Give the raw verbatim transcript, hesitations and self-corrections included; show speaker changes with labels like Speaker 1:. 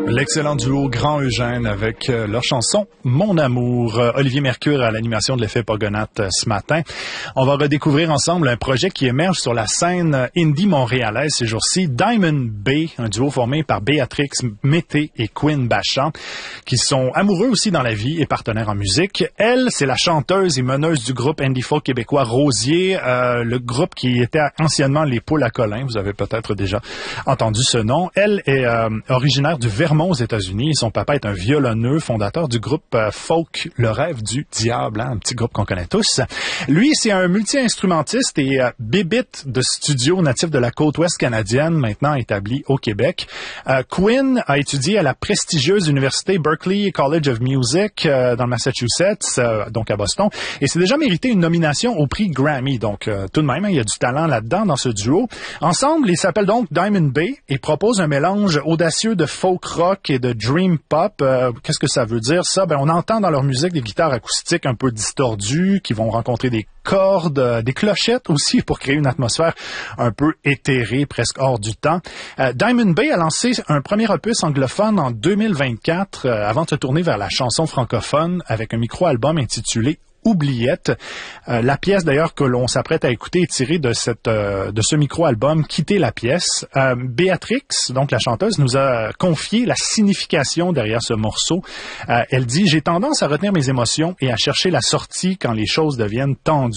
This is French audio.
Speaker 1: L'excellent duo Grand Eugène avec euh, leur chanson « Mon amour ». Euh, Olivier Mercure à l'animation de l'effet Pogonatte euh, ce matin. On va redécouvrir ensemble un projet qui émerge sur la scène indie montréalaise ces jours-ci. Diamond Bay, un duo formé par Béatrix Mété et Quinn Bachand, qui sont amoureux aussi dans la vie et partenaires en musique. Elle, c'est la chanteuse et meneuse du groupe indie folk québécois Rosier, euh, le groupe qui était anciennement les Poules à Colin. Vous avez peut-être déjà entendu ce nom. Elle est euh, originaire du Vermont aux États-Unis. Son papa est un violonneux, fondateur du groupe euh, folk Le Rêve du Diable, hein, un petit groupe qu'on connaît tous. Lui, c'est un multi-instrumentiste et euh, bébite de studio natif de la côte ouest canadienne, maintenant établi au Québec. Euh, Quinn a étudié à la prestigieuse université Berklee College of Music euh, dans le Massachusetts, euh, donc à Boston, et s'est déjà mérité une nomination au prix Grammy. Donc, euh, tout de même, hein, il y a du talent là-dedans dans ce duo. Ensemble, ils s'appellent donc Diamond Bay et proposent un mélange audacieux de folk rock et de dream pop. Euh, qu'est-ce que ça veut dire, ça? Ben, on entend dans leur musique des guitares acoustiques un peu distordues, qui vont rencontrer des cordes, euh, des clochettes aussi, pour créer une atmosphère un peu éthérée, presque hors du temps. Euh, Diamond Bay a lancé un premier opus anglophone en deux mille vingt-quatre, euh, avant de se tourner vers la chanson francophone, avec un micro-album intitulé Oubliette. Euh, la pièce d'ailleurs que l'on s'apprête à écouter est tirée de cette euh, de ce micro-album Quitter la pièce. Euh, Béatrix, donc la chanteuse, nous a confié la signification derrière ce morceau. Euh, elle dit: j'ai tendance à retenir mes émotions et à chercher la sortie quand les choses deviennent tendues.